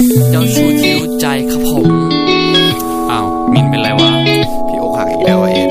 เจ้าชู้ที่รู้ใจครับผมอ้าวมินเป็นไรวะพี่อกหักอีกแล้วเอ